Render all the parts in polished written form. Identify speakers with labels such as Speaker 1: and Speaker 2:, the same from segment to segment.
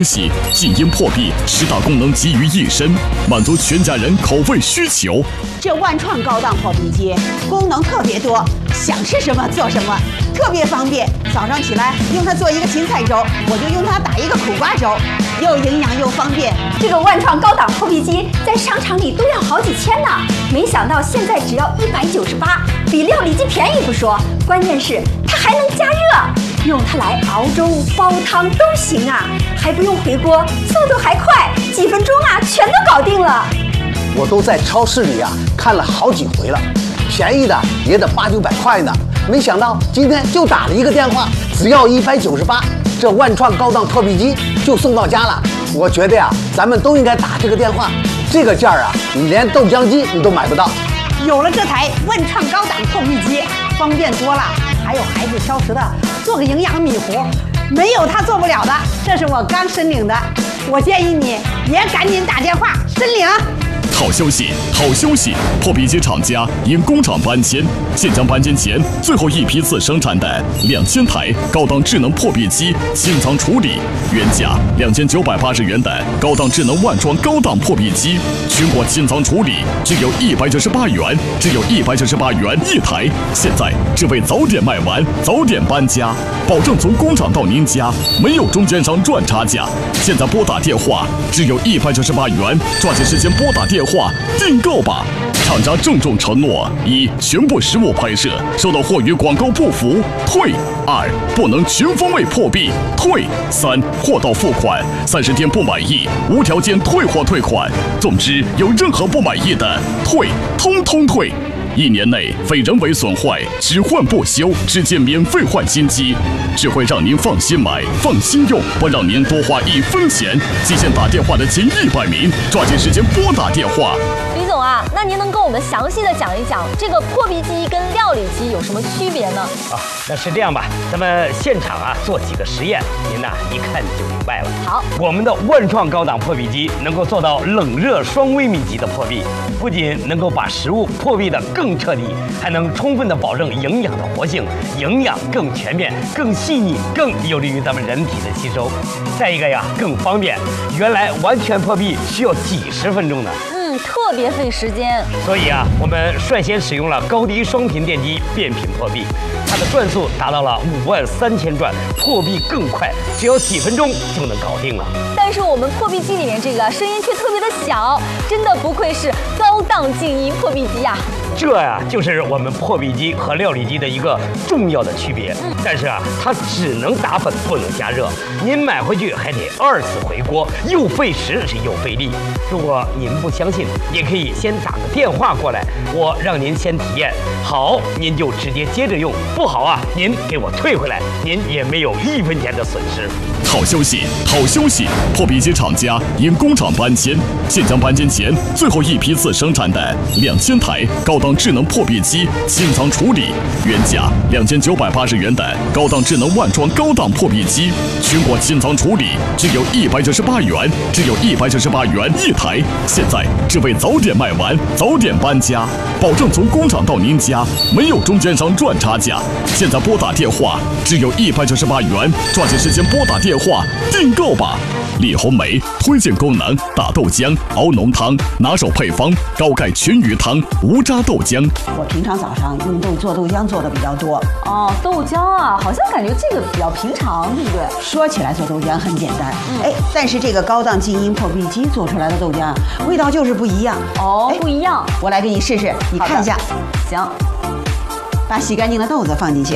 Speaker 1: 系静音破壁10大功能集于一身，满足全家人口味需求。
Speaker 2: 这万创高档破壁机功能特别多，想吃什么做什么，特别方便。早上起来用它做一个芹菜粥，我就用它打一个苦瓜粥，又营养又方便。
Speaker 3: 这个万创高档破壁机在商场里都要好几千呢，没想到现在只要198，比料理机便宜不说，关键是它还能加热，用它来熬粥、煲汤都行啊，还不用回锅，速度还快，几分钟啊全都搞定了。
Speaker 4: 我都在超市里看了好几回了，便宜的也得800-900块呢，没想到今天就打了一个电话，只要198，这万创高档破壁机就送到家了。我觉得咱们都应该打这个电话，这个价你连豆浆机你都买不到。
Speaker 2: 有了这台万创高档破壁机，方便多了。还有孩子挑食的，做个营养米糊，没有他做不了的。这是我刚申领的，我建议你也赶紧打电话申领。
Speaker 1: 好消息，好消息！破壁机厂家因工厂搬迁，现将搬迁前最后一批次生产的2000台高档智能破壁机清仓处理，原价2980元的高档智能万创高档破壁机，全国清仓处理只有198元，只有198元一台。现在只为早点卖完，早点搬家，保证从工厂到您家没有中间商赚差价。现在拨打电话只有198元，抓紧时间拨打电话订购吧！厂家郑重承诺：一、全部实物拍摄，收到货与广告不符退；2、不能全方位破壁退；3、货到付款，30天不满意无条件退货退款。总之，有任何不满意的退，通通退。1年内非人为损坏，只换不修，直接免费换新机，只会让您放心买、放心用，不让您多花1分钱。极限打电话的前100名，抓紧时间拨打电话。
Speaker 5: 李总啊，那您能跟我们详细的讲一讲这个破壁机跟料理机有什么区别呢？
Speaker 6: 那是这样吧，咱们现场做几个实验，您一看就明白了。
Speaker 5: 好，
Speaker 6: 我们的万创高档破壁机能够做到冷热双微米级的破壁，不仅能够把食物破壁的更彻底，还能充分的保证营养的活性，营养更全面、更细腻、更有利于咱们人体的吸收。再一个更方便，原来完全破壁需要几10分钟呢。
Speaker 5: 特别费时间，
Speaker 6: 所以我们率先使用了高低双频电机变频破壁，它的转速达到了53000转，破壁更快，只要几分钟就能搞定了。
Speaker 5: 但是我们破壁机里面这个声音却特别的小，真的不愧是高档静音破壁机啊！
Speaker 6: 这就是我们破壁机和料理机的一个重要的区别。但是它只能打粉，不能加热。您买回去还得2次回锅，又费时又费力。如果您不相信，也可以先打个电话过来，我让您先体验。好，您就直接接着用；不好您给我退回来，您也没有1分钱的损失。
Speaker 1: 好消息，好消息！破壁机厂家因工厂搬迁，现将搬迁前最后一批次生产的2000台高档智能破壁机清仓处理，原价2980元的高档智能万创高档破壁机，全国清仓处理只有198元，只有198元一台。现在只为早点卖完，早点搬家，保证从工厂到您家没有中间商赚差价。现在拨打电话只有198元，抓紧时间拨打电话订购吧！李红梅推荐功能：打豆浆、熬浓汤，拿手配方：高钙全鱼汤、无渣豆浆。
Speaker 2: 我平常早上用做豆浆做的比较多。
Speaker 5: 豆浆好像感觉这个比较平常，对不对？
Speaker 2: 说起来做豆浆很简单，但是这个高档静音破壁机做出来的豆浆味道就是不一样。
Speaker 5: 不一样。
Speaker 2: 我来给你试试，你看一下。
Speaker 5: 行。
Speaker 2: 把洗干净的豆子放进去。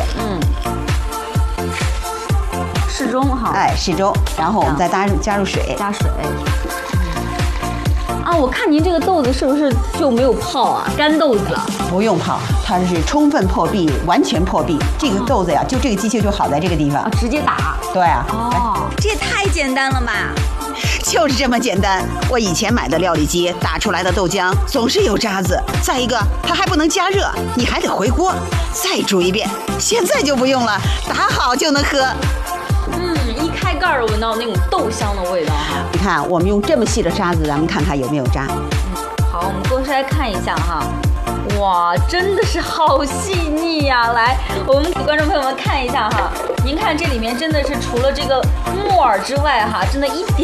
Speaker 5: 适中哈。
Speaker 2: 适中，然后我们再加入水。
Speaker 5: 加水。我看您这个豆子是不是就没有泡干豆子？
Speaker 2: 不用泡，它是充分破壁，完全破壁。这个豆子就这个机器就好在这个地方。
Speaker 5: 直接打。
Speaker 2: 对
Speaker 3: 这也太简单了吧！
Speaker 2: 就是这么简单。我以前买的料理机打出来的豆浆总是有渣子，再一个它还不能加热，你还得回锅再煮一遍。现在就不用了，打好就能喝。
Speaker 5: 一开盖闻到那种豆香的味道
Speaker 2: 你看，我们用这么细的渣子，咱们看看有没有渣。
Speaker 5: 好，我们剥开来看一下哈。 哇，真的是好细腻呀！来，我们给观众朋友们看一下哈，您看这里面真的是除了这个木耳之外哈，真的一点